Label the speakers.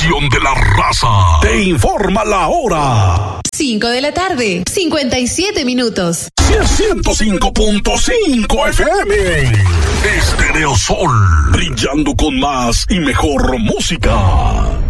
Speaker 1: estación de la raza. Te informa la hora.
Speaker 2: 5 de la tarde, 57 minutos.
Speaker 1: 105.5 FM. Estereosol, brillando con más y mejor música.